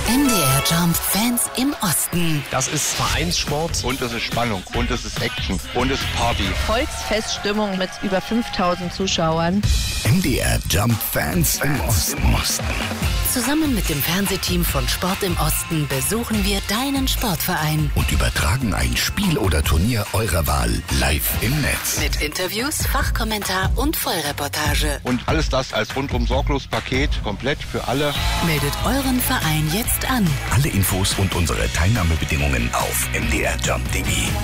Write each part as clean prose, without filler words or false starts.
MDR Jump Fans im Osten. Das ist Vereinssport. Und es ist Spannung. Und es ist Action. Und es ist Party. Volksfeststimmung mit über 5000 Zuschauern. MDR Jump Fans im Osten. Zusammen mit dem Fernsehteam von Sport im Osten besuchen wir deinen Sportverein. Und übertragen ein Spiel oder Turnier eurer Wahl live im Netz. Mit Interviews, Fachkommentar und Vollreportage. Und alles das als rundum sorglos Paket, komplett für alle. Meldet euren Verein jetzt an. Alle Infos und unsere Teilnahmebedingungen auf mdrjump.de.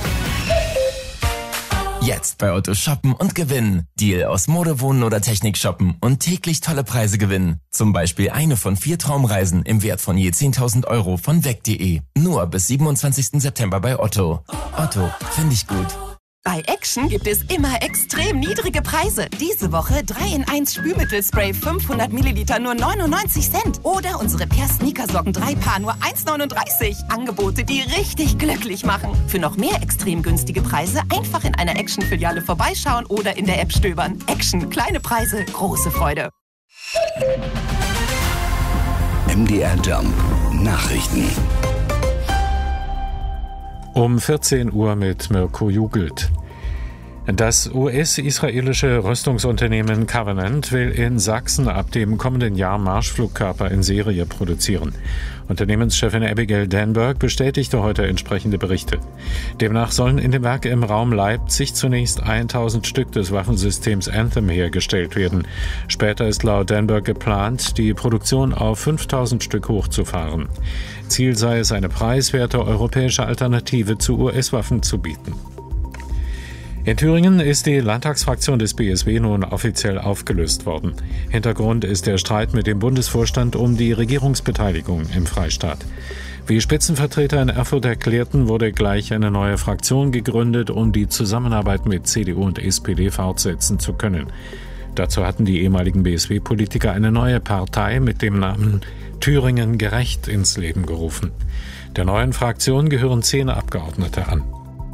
Jetzt bei Otto shoppen und gewinnen. Deal aus Mode, Wohnen oder Technik shoppen und täglich tolle Preise gewinnen. Zum Beispiel eine von 4 Traumreisen im Wert von je 10.000 Euro von weg.de. Nur bis 27. September bei Otto. Otto, finde ich gut. Bei Action gibt es immer extrem niedrige Preise. Diese Woche 3-in-1 Spülmittelspray 500 Milliliter nur 99 Cent. Oder unsere Per-Sneakersocken 3 Paar nur 1,39. Angebote, die richtig glücklich machen. Für noch mehr extrem günstige Preise einfach in einer Action-Filiale vorbeischauen oder in der App stöbern. Action, kleine Preise, große Freude. MDR Jump Nachrichten. Um 14 Uhr mit Mirko Jugelt. Das US-israelische Rüstungsunternehmen Covenant will in Sachsen ab dem kommenden Jahr Marschflugkörper in Serie produzieren. Unternehmenschefin Abigail Danberg bestätigte heute entsprechende Berichte. Demnach sollen in dem Werk im Raum Leipzig zunächst 1000 Stück des Waffensystems Anthem hergestellt werden. Später ist laut Danberg geplant, die Produktion auf 5000 Stück hochzufahren. Ziel sei es, eine preiswerte europäische Alternative zu US-Waffen zu bieten. In Thüringen ist die Landtagsfraktion des BSW nun offiziell aufgelöst worden. Hintergrund ist der Streit mit dem Bundesvorstand um die Regierungsbeteiligung im Freistaat. Wie Spitzenvertreter in Erfurt erklärten, wurde gleich eine neue Fraktion gegründet, um die Zusammenarbeit mit CDU und SPD fortsetzen zu können. Dazu hatten die ehemaligen BSW-Politiker eine neue Partei mit dem Namen Thüringen gerecht ins Leben gerufen. Der neuen Fraktion gehören 10 Abgeordnete an.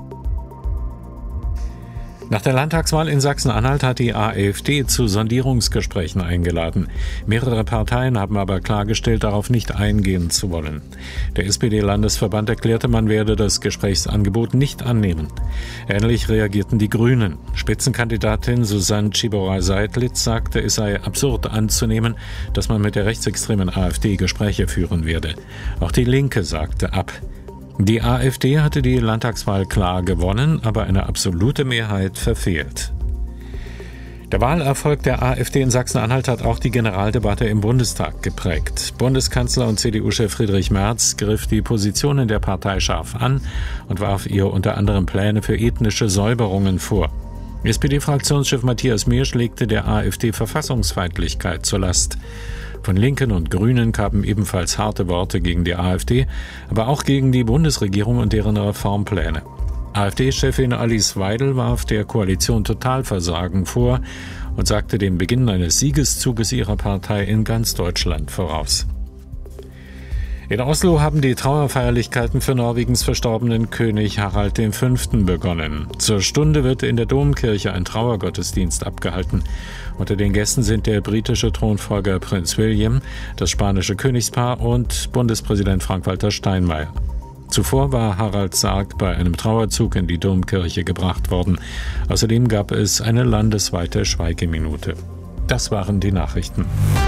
Nach der Landtagswahl in Sachsen-Anhalt hat die AfD zu Sondierungsgesprächen eingeladen. Mehrere Parteien haben aber klargestellt, darauf nicht eingehen zu wollen. Der SPD-Landesverband erklärte, man werde das Gesprächsangebot nicht annehmen. Ähnlich reagierten die Grünen. Spitzenkandidatin Susanne Tschiboura-Seidlitz sagte, es sei absurd anzunehmen, dass man mit der rechtsextremen AfD Gespräche führen werde. Auch die Linke sagte ab. Die AfD hatte die Landtagswahl klar gewonnen, aber eine absolute Mehrheit verfehlt. Der Wahlerfolg der AfD in Sachsen-Anhalt hat auch die Generaldebatte im Bundestag geprägt. Bundeskanzler und CDU-Chef Friedrich Merz griff die Positionen der Partei scharf an und warf ihr unter anderem Pläne für ethnische Säuberungen vor. SPD-Fraktionschef Matthias Miersch legte der AfD Verfassungsfeindlichkeit zur Last. Von Linken und Grünen kamen ebenfalls harte Worte gegen die AfD, aber auch gegen die Bundesregierung und deren Reformpläne. AfD-Chefin Alice Weidel warf der Koalition Totalversagen vor und sagte den Beginn eines Siegeszuges ihrer Partei in ganz Deutschland voraus. In Oslo haben die Trauerfeierlichkeiten für Norwegens verstorbenen König Harald V. begonnen. Zur Stunde wird in der Domkirche ein Trauergottesdienst abgehalten. Unter den Gästen sind der britische Thronfolger Prinz William, das spanische Königspaar und Bundespräsident Frank-Walter Steinmeier. Zuvor war Haralds Sarg bei einem Trauerzug in die Domkirche gebracht worden. Außerdem gab es eine landesweite Schweigeminute. Das waren die Nachrichten.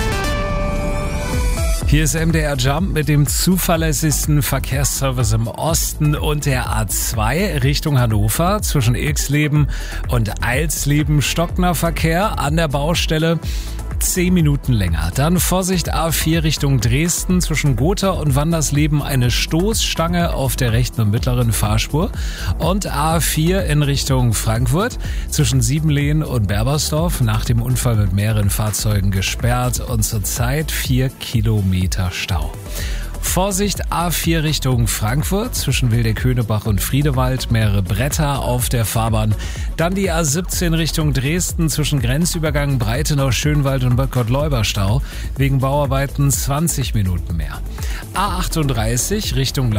Hier ist MDR Jump mit dem zuverlässigsten Verkehrsservice im Osten und der A2 Richtung Hannover zwischen Ilksleben und Eilsleben. Stockner Verkehr an der Baustelle. 10 Minuten länger. Dann Vorsicht A4 Richtung Dresden zwischen Gotha und Wandersleben eine Stoßstange auf der rechten und mittleren Fahrspur. Und A4 in Richtung Frankfurt zwischen Siebenlehen und Berbersdorf nach dem Unfall mit mehreren Fahrzeugen gesperrt und zurzeit 4 Kilometer Stau. Vorsicht A4 Richtung Frankfurt zwischen Wildeck-Höhnebach und Friedewald, mehrere Bretter auf der Fahrbahn. Dann die A17 Richtung Dresden zwischen Grenzübergang Breitenau-Schönwald und Bad Gott-Leuber-Stau, wegen Bauarbeiten 20 Minuten mehr. A38 Richtung